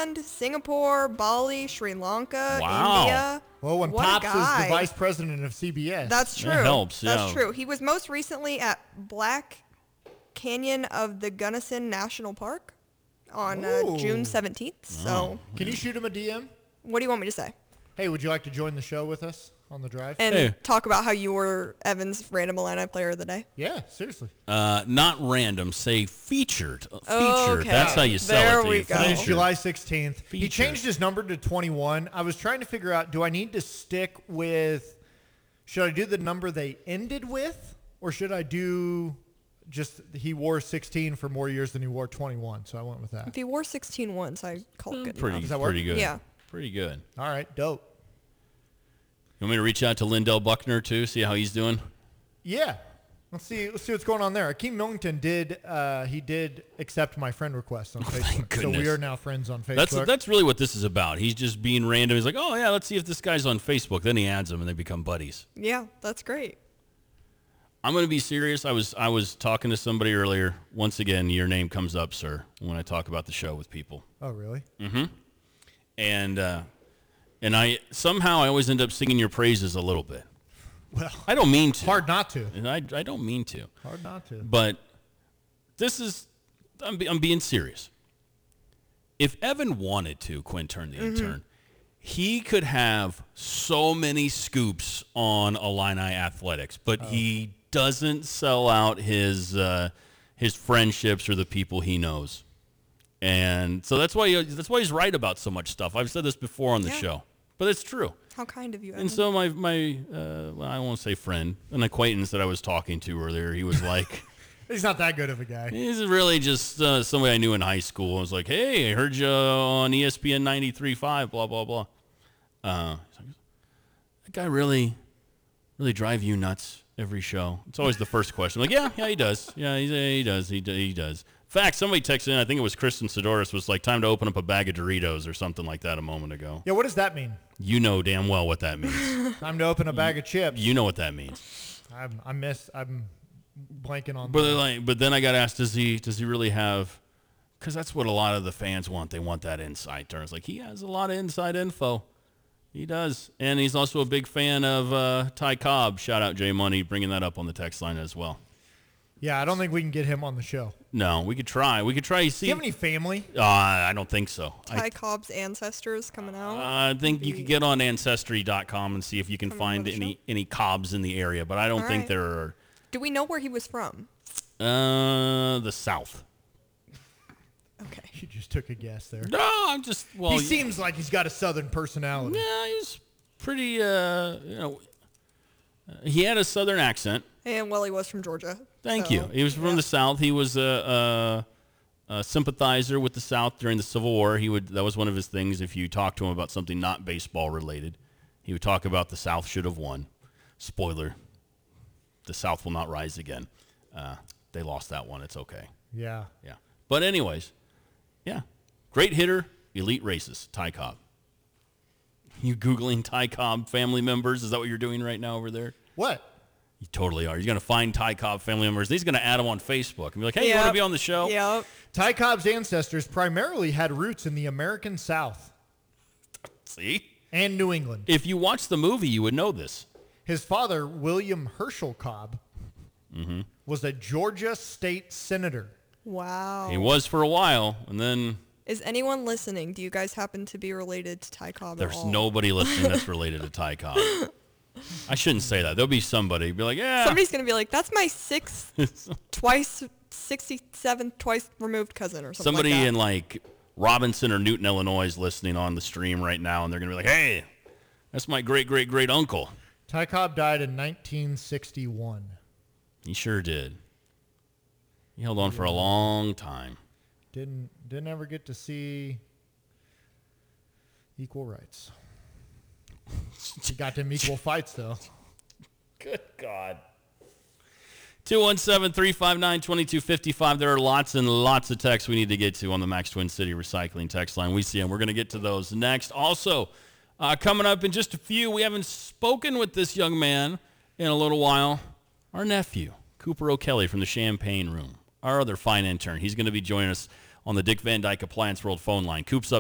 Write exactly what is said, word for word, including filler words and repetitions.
Thailand, Singapore, Bali, Sri Lanka, Wow. India. Well, when What a Pops was guy. the vice president of C B S. That's true. That helps, That's yeah. true. He was most recently at Black Canyon of the Gunnison National Park on uh, Ooh. June seventeenth. So, Can you shoot him a D M? what do you want me to say? Hey, would you like to join the show with us on the drive? And Hey. talk about how you were Evan's random Illini player of the day. yeah, seriously. Uh, not random, say featured. Uh, Oh, featured. okay. That's how you sell There it to we you. go. Today's Featured. July sixteenth. He Featured. changed his number to twenty-one. I was trying to figure out, do I need to stick with, should I do the number they ended with, or should I do just he wore sixteen for more years than he wore twenty-one? So I went with that. If he wore sixteen once, I call it good Pretty, Does that work? pretty good. Yeah. Pretty good. All right, dope. You want me to reach out to Lindell Buckner, too, see how he's doing? Yeah. Let's see. Let's see what's going on there. Akeem Millington did. Uh, he did accept my friend request on Facebook, thank so we goodness. are now friends on Facebook. That's that's really what this is about. He's just being random. He's like, oh, yeah, let's see if this guy's on Facebook. Then he adds him, and they become buddies. Yeah, that's great. I'm going to be serious. I was I was talking to somebody earlier. Once again, your name comes up, sir, when I talk about the show with people. Oh, really? And uh, and I somehow I always end up singing your praises a little bit. Well, I don't mean to. hard not to. And I, I don't mean to. Hard not to. But this is, I'm, be, I'm being serious. If Evan wanted to, Quintern the intern, he could have so many scoops on Illini athletics, but he doesn't sell out his uh, his friendships or the people he knows. And so that's why he, that's why he's right about so much stuff. I've said this before on the Yeah. show, but it's true. How kind of you, Evan. And so my my uh, well, I won't say friend, an acquaintance that I was talking to earlier, he was like, He's not that good of a guy. he's really just uh, somebody I knew in high school. I was like, hey, I heard you on E S P N ninety-three point five, blah blah blah. Uh, he's like, that guy really, really drive you nuts every show. It's always the first question. I'm like, yeah, yeah, he does. Yeah, he, he does. He he does. In fact, somebody texted in, I think it was Kristen Sidoris, was like, time to open up a bag of Doritos or something like that a moment ago. Yeah, what does that mean? You know damn well what that means. Time to open a bag of chips. You know what that means. I'm, I miss. I'm blanking on. But that. they're like, but then I got asked, does he does he really have? Because that's what a lot of the fans want. They want that inside turn. It's like he has a lot of inside info. He does, and he's also a big fan of uh, Ty Cobb. Shout out Jay Money, bringing that up on the text line as well. Yeah, I don't think we can get him on the show. No, we could try. We could try. Do See, you have any family? uh, I don't think so. Ty I, Cobb's ancestors coming out. I think you could get on ancestry dot com and see if you can Coming find on the any show? any Cobbs in the area. But I don't All think right. there are. Do we know where he was from? Uh, the South. Okay. You just took a guess there. No, I'm just well. he seems like he's got a southern personality. Yeah, he's pretty. Uh, you know, uh, he had a southern accent. And well, he was from Georgia. Thank so, you. He was from yeah. the South. He was a, a, a sympathizer with the South during the Civil War. He would. That was one of his things. If you talk to him about something not baseball related, he would talk about the South should have won. Spoiler: the South will not rise again. Uh, they lost that one. It's okay. Yeah. Yeah. But anyways, yeah, great hitter, elite racist, Ty Cobb. You Googling Ty Cobb family members? Is that what you're doing right now over there? What? You totally are. You're going to find Ty Cobb family members. He's going to add them on Facebook and be like, hey, you want to Yep. be on the show? Yep. Ty Cobb's ancestors primarily had roots in the American South See? and New England. If you watch the movie, you would know this. His father, William Herschel Cobb, Mm-hmm. was a Georgia state senator. Wow. He was for a while, and then Is anyone listening? Do you guys happen to be related to Ty Cobb there's at all? nobody listening that's related to Ty Cobb. I shouldn't say that. There'll be somebody be like, yeah. Somebody's going to be like, that's my sixth, twice, sixty-seventh, twice removed cousin or something Somebody like that. in like Robinson or Newton, Illinois is listening on the stream right now, and they're going to be like, hey, that's my great, great, great uncle. Ty Cobb died in nineteen sixty-one. He sure did. He held on for a long time. Didn't didn't ever get to see equal rights. He got them equal fights though. Good God. two one seven, three five nine, two two five five. There are lots and lots of texts we need to get to on the Max Twin City Recycling text line. We see them. We're going to get to those next. Also, uh, coming up in just a few, we haven't spoken with this young man in a little while. Our nephew, Cooper O'Kelly from the Champagne Room. Our other fine intern. He's going to be joining us on the Dick Van Dyke Appliance World phone line. Coop's up